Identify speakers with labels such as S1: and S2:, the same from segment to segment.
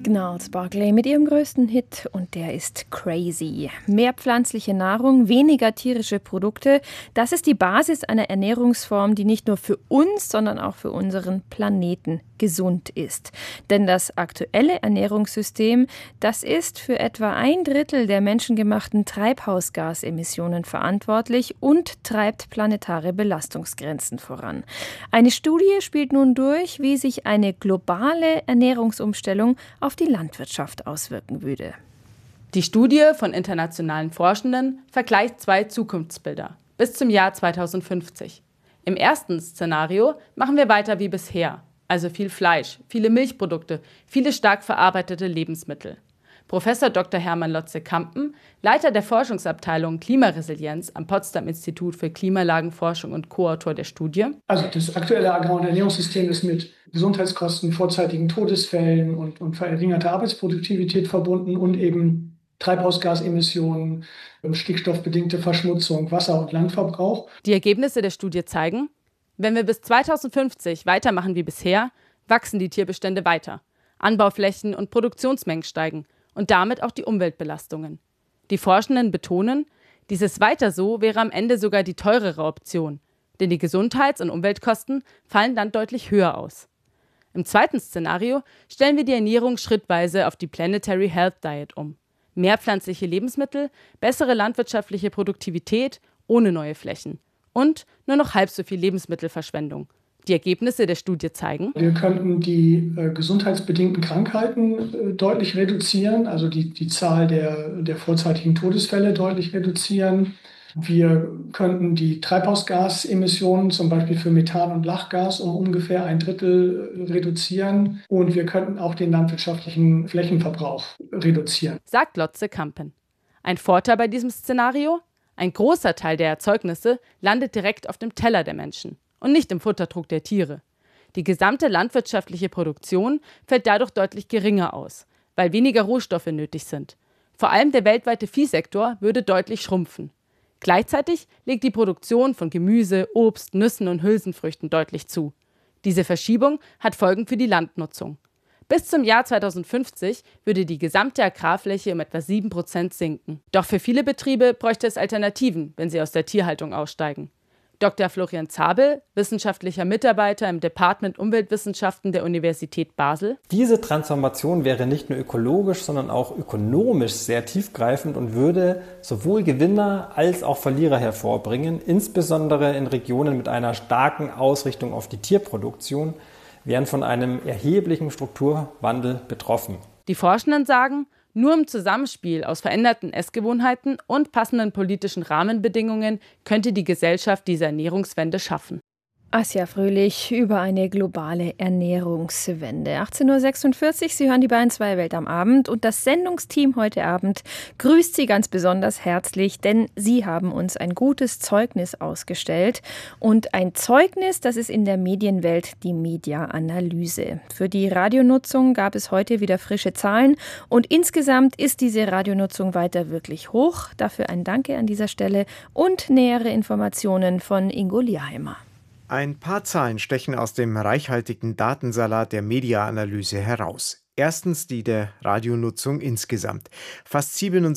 S1: Gnarls Barkley mit ihrem größten Hit und der ist Crazy. Mehr pflanzliche Nahrung, weniger tierische Produkte, das ist die Basis einer Ernährungsform, die nicht nur für uns, sondern auch für unseren Planeten gesund ist. Denn das aktuelle Ernährungssystem, das ist für etwa 1/3 der menschengemachten Treibhausgasemissionen verantwortlich und treibt planetare Belastungsgrenzen voran. Eine Studie spielt nun durch, wie sich eine globale Ernährungsumstellung auf die Landwirtschaft auswirken würde.
S2: Die Studie von internationalen Forschenden vergleicht 2 Zukunftsbilder bis zum Jahr 2050. Im ersten Szenario machen wir weiter wie bisher, also viel Fleisch, viele Milchprodukte, viele stark verarbeitete Lebensmittel. Professor Dr. Hermann Lotze-Kampen, Leiter der Forschungsabteilung Klimaresilienz am Potsdam Institut für Klimalagenforschung und Co-Autor der Studie.
S3: Also das aktuelle Agrar- und Ernährungssystem ist mit Gesundheitskosten, vorzeitigen Todesfällen und verringerter Arbeitsproduktivität verbunden und eben Treibhausgasemissionen, stickstoffbedingte Verschmutzung, Wasser- und Landverbrauch.
S2: Die Ergebnisse der Studie zeigen, wenn wir bis 2050 weitermachen wie bisher, wachsen die Tierbestände weiter. Anbauflächen und Produktionsmengen steigen und damit auch die Umweltbelastungen. Die Forschenden betonen, dieses Weiter so wäre am Ende sogar die teurere Option, denn die Gesundheits- und Umweltkosten fallen dann deutlich höher aus. Im zweiten Szenario stellen wir die Ernährung schrittweise auf die Planetary Health Diet um. Mehr pflanzliche Lebensmittel, bessere landwirtschaftliche Produktivität ohne neue Flächen und nur noch halb so viel Lebensmittelverschwendung. Die Ergebnisse der Studie zeigen,
S3: wir könnten die gesundheitsbedingten Krankheiten deutlich reduzieren, also die Zahl der vorzeitigen Todesfälle deutlich reduzieren. Wir könnten die Treibhausgasemissionen, zum Beispiel für Methan und Lachgas, um ungefähr 1/3 reduzieren. Und wir könnten auch den landwirtschaftlichen Flächenverbrauch reduzieren,
S2: sagt Lotze-Kampen. Ein Vorteil bei diesem Szenario? Ein großer Teil der Erzeugnisse landet direkt auf dem Teller der Menschen und nicht im Futtertrog der Tiere. Die gesamte landwirtschaftliche Produktion fällt dadurch deutlich geringer aus, weil weniger Rohstoffe nötig sind. Vor allem der weltweite Viehsektor würde deutlich schrumpfen. Gleichzeitig legt die Produktion von Gemüse, Obst, Nüssen und Hülsenfrüchten deutlich zu. Diese Verschiebung hat Folgen für die Landnutzung. Bis zum Jahr 2050 würde die gesamte Agrarfläche um etwa 7% sinken. Doch für viele Betriebe bräuchte es Alternativen, wenn sie aus der Tierhaltung aussteigen. Dr. Florian Zabel, wissenschaftlicher Mitarbeiter im Department Umweltwissenschaften der Universität Basel.
S4: Diese Transformation wäre nicht nur ökologisch, sondern auch ökonomisch sehr tiefgreifend und würde sowohl Gewinner als auch Verlierer hervorbringen. Insbesondere in Regionen mit einer starken Ausrichtung auf die Tierproduktion wären von einem erheblichen Strukturwandel betroffen.
S2: Die Forschenden sagen, nur im Zusammenspiel aus veränderten Essgewohnheiten und passenden politischen Rahmenbedingungen könnte die Gesellschaft diese Ernährungswende schaffen.
S1: Asja Fröhlich über eine globale Ernährungswende. 18.46 Uhr, Sie hören die Bayern 2 Welt am Abend und das Sendungsteam heute Abend grüßt Sie ganz besonders herzlich, denn Sie haben uns ein gutes Zeugnis ausgestellt und ein Zeugnis, das ist in der Medienwelt die Media-Analyse. Für die Radionutzung gab es heute wieder frische Zahlen und insgesamt ist diese Radionutzung weiter wirklich hoch. Dafür ein Danke an dieser Stelle und nähere Informationen von Ingo Lierheimer.
S5: Ein paar Zahlen stechen aus dem reichhaltigen Datensalat der Media-Analyse heraus. Erstens die der Radionutzung insgesamt. Fast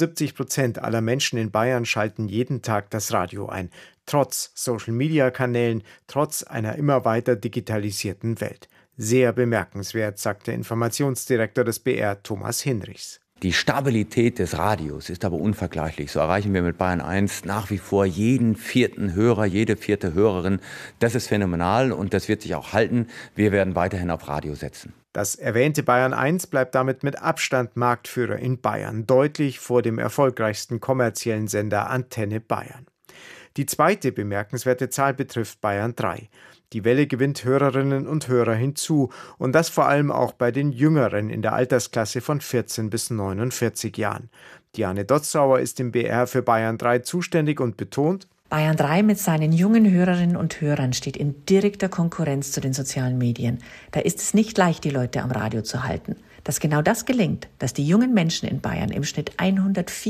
S5: 77% aller Menschen in Bayern schalten jeden Tag das Radio ein. Trotz Social-Media-Kanälen, trotz einer immer weiter digitalisierten Welt. Sehr bemerkenswert, sagt der Informationsdirektor des BR, Thomas Hinrichs.
S6: Die Stabilität des Radios ist aber unvergleichlich. So erreichen wir mit Bayern 1 nach wie vor jeden 4. Hörer, jede 4. Hörerin. Das ist phänomenal und das wird sich auch halten. Wir werden weiterhin auf Radio setzen.
S5: Das erwähnte Bayern 1 bleibt damit mit Abstand Marktführer in Bayern, deutlich vor dem erfolgreichsten kommerziellen Sender Antenne Bayern. Die zweite bemerkenswerte Zahl betrifft Bayern 3. Die Welle gewinnt Hörerinnen und Hörer hinzu und das vor allem auch bei den Jüngeren in der Altersklasse von 14 bis 49 Jahren. Diane Dotzauer ist im BR für Bayern 3 zuständig und betont:
S7: Bayern 3 mit seinen jungen Hörerinnen und Hörern steht in direkter Konkurrenz zu den sozialen Medien. Da ist es nicht leicht, die Leute am Radio zu halten. Dass genau das gelingt, dass die jungen Menschen in Bayern im Schnitt 104